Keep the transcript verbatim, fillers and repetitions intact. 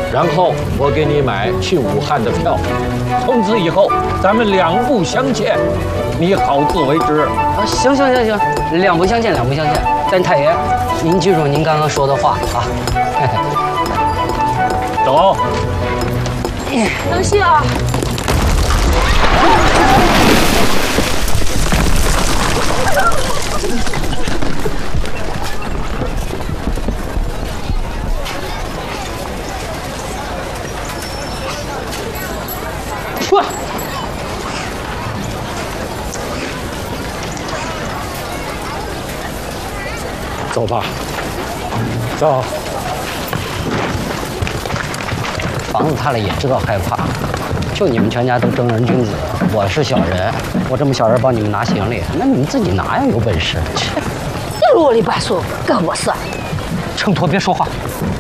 然后我给你买去武汉的票，从此以后咱们两不相欠，你好自为之。 啊，行行行行，两不相欠，两不相欠。但太爷，您记住您刚刚说的话啊。 走。 能行啊。 哇！ 走吧，走。 房子塌了也知道害怕，就你们全家都正人君子，我是小人，我这么小人帮你们拿行李，那你们自己拿呀，有本事。切， 啰里吧嗦，跟我算。 秤砣别说话。